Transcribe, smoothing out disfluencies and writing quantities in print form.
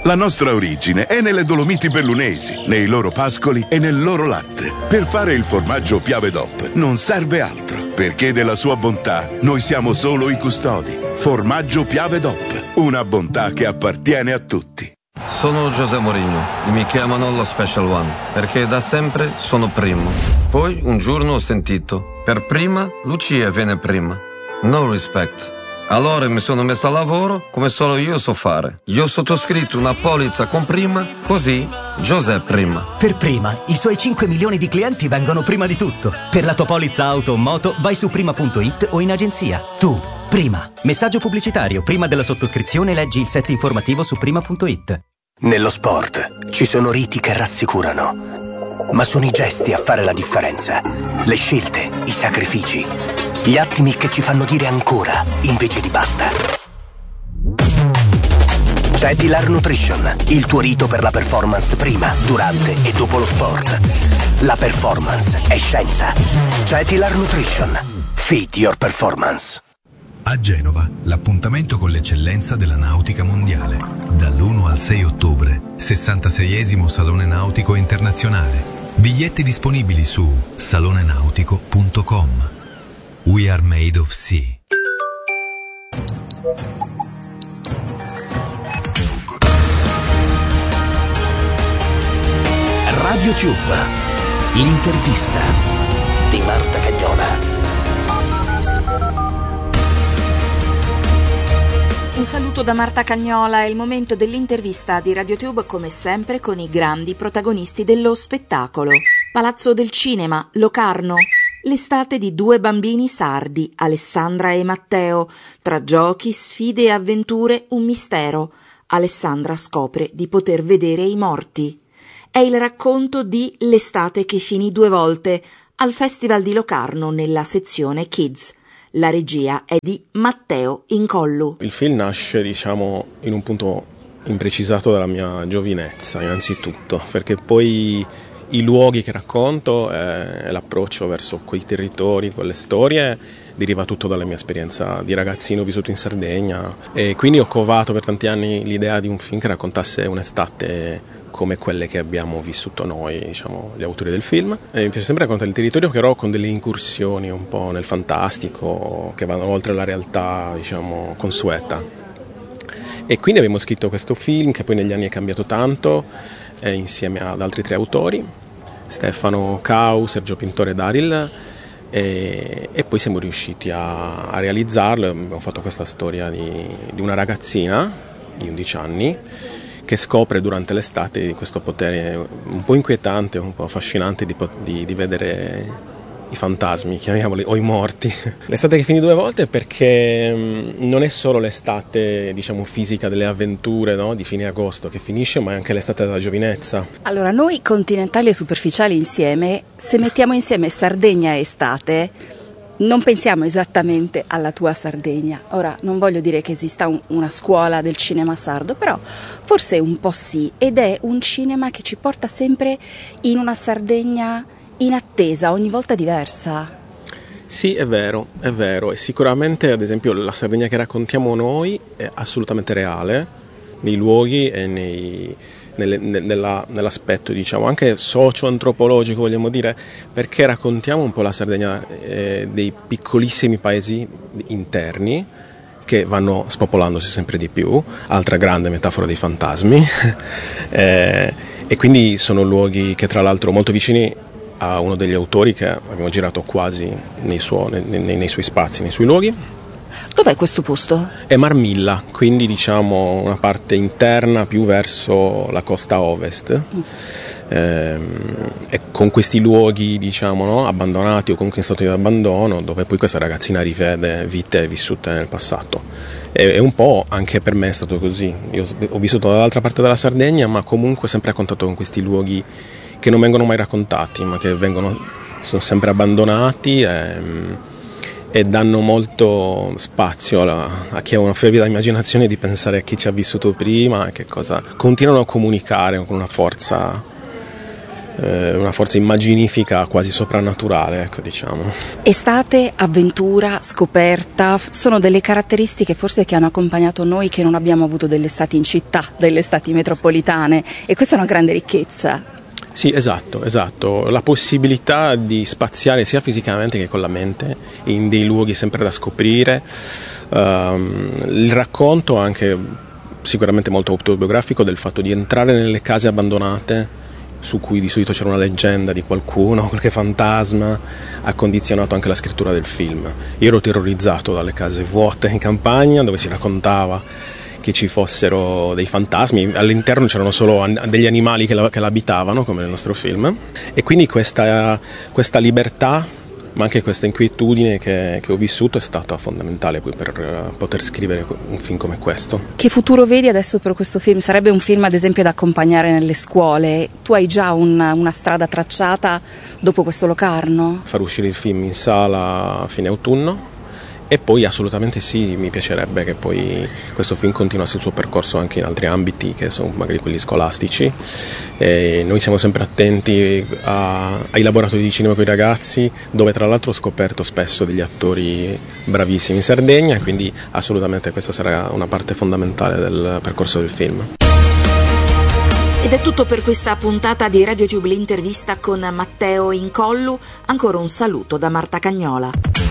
La nostra origine è nelle Dolomiti Bellunesi, nei loro pascoli e nel loro latte. Per fare il formaggio Piave DOP non serve altro, perché della sua bontà noi siamo solo i custodi. Formaggio Piave DOP, una bontà che appartiene a tutti. Sono José Mourinho e mi chiamano lo Special One, perché da sempre sono primo. Poi un giorno ho sentito, per prima Lucia viene prima. No respect. Allora mi sono messo a lavoro come solo io so fare. Io ho sottoscritto una polizza con prima, così José prima. Per prima, i suoi 5 milioni di clienti vengono prima di tutto. Per la tua polizza auto o moto vai su prima.it o in agenzia. Tu, prima. Messaggio pubblicitario. Prima della sottoscrizione leggi il set informativo su prima.it. Nello sport ci sono riti che rassicurano, ma sono i gesti a fare la differenza. Le scelte, i sacrifici, gli attimi che ci fanno dire ancora invece di basta. Cetilar Nutrition, il tuo rito per la performance prima, durante e dopo lo sport. La performance è scienza. Cetilar Nutrition. Feed your performance. A Genova, l'appuntamento con l'eccellenza della nautica mondiale. Dall'1 al 6 ottobre, 66esimo Salone Nautico Internazionale. Biglietti disponibili su salonenautico.com. We are made of sea. Radio Tube, l'intervista di Marta Cagnola. Un saluto da Marta Cagnola, è il momento dell'intervista di RadioTube, come sempre con i grandi protagonisti dello spettacolo. Palazzo del Cinema, Locarno. L'estate di due bambini sardi, Alessandra e Matteo. Tra giochi, sfide e avventure, un mistero. Alessandra scopre di poter vedere i morti. È il racconto di L'estate che finì due volte al Festival di Locarno nella sezione Kids. La regia è di Matteo Incollu. Il film nasce, in un punto imprecisato della mia giovinezza, innanzitutto, perché poi i luoghi che racconto e l'approccio verso quei territori, quelle storie, deriva tutto dalla mia esperienza di ragazzino vissuto in Sardegna, e quindi ho covato per tanti anni l'idea di un film che raccontasse un'estate come quelle che abbiamo vissuto noi, gli autori del film. E mi piace sempre raccontare il territorio, però con delle incursioni un po' nel fantastico che vanno oltre la realtà, consueta. E quindi abbiamo scritto questo film che poi negli anni è cambiato tanto, insieme ad altri 3 autori, Stefano Cau, Sergio Pintore e Daryl, e poi siamo riusciti a realizzarlo. Abbiamo fatto questa storia di una ragazzina di 11 anni che scopre durante l'estate questo potere un po' inquietante, un po' affascinante di vedere i fantasmi, chiamiamoli, o i morti. L'estate che finì due volte perché non è solo l'estate, fisica delle avventure, no? Di fine agosto che finisce, ma è anche l'estate della giovinezza. Allora, noi continentali e superficiali insieme, se mettiamo insieme Sardegna e estate, non pensiamo esattamente alla tua Sardegna. Ora, non voglio dire che esista una scuola del cinema sardo, però forse un po' sì, ed è un cinema che ci porta sempre in una Sardegna in attesa, ogni volta diversa. Sì, è vero, e sicuramente, ad esempio, la Sardegna che raccontiamo noi è assolutamente reale, nei luoghi e nell'aspetto, anche socio-antropologico, vogliamo dire, perché raccontiamo un po' la Sardegna dei piccolissimi paesi interni che vanno spopolandosi sempre di più, altra grande metafora dei fantasmi, e quindi sono luoghi che tra l'altro molto vicini a uno degli autori che abbiamo girato quasi nei suoi spazi, nei suoi luoghi. Dov'è questo posto? È Marmilla, quindi una parte interna più verso la costa ovest, e con questi luoghi abbandonati o comunque in stato di abbandono, dove poi questa ragazzina rivede vite vissute nel passato. E un po' anche per me è stato così. Io ho vissuto dall'altra parte della Sardegna, ma comunque sempre a contatto con questi luoghi che non vengono mai raccontati, ma che sono sempre abbandonati e danno molto spazio a chi ha una fervida immaginazione di pensare a chi ci ha vissuto prima e che cosa continuano a comunicare con una forza una forza immaginifica quasi soprannaturale, ecco, diciamo. Estate, avventura, scoperta, sono delle caratteristiche forse che hanno accompagnato noi che non abbiamo avuto delle estati in città, delle estati metropolitane, e questa è una grande ricchezza. Sì, esatto, la possibilità di spaziare sia fisicamente che con la mente in dei luoghi sempre da scoprire, il racconto anche sicuramente molto autobiografico del fatto di entrare nelle case abbandonate su cui di solito c'era una leggenda di qualcuno, qualche fantasma, ha condizionato anche la scrittura del film. Io ero terrorizzato dalle case vuote in campagna dove si raccontava che ci fossero dei fantasmi, all'interno c'erano solo degli animali che l'abitavano, come nel nostro film, e quindi questa libertà, ma anche questa inquietudine che ho vissuto è stata fondamentale poi per poter scrivere un film come questo. Che futuro vedi adesso per questo film? Sarebbe un film ad esempio da accompagnare nelle scuole? Tu hai già una strada tracciata dopo questo Locarno? Far uscire il film in sala a fine autunno e poi assolutamente sì, mi piacerebbe che poi questo film continuasse il suo percorso anche in altri ambiti che sono magari quelli scolastici. E noi siamo sempre attenti ai laboratori di cinema con i ragazzi, dove tra l'altro ho scoperto spesso degli attori bravissimi in Sardegna, e quindi assolutamente questa sarà una parte fondamentale del percorso del film. Ed è tutto per questa puntata di RadioTube l'intervista con Matteo Incollu. Ancora un saluto da Marta Cagnola.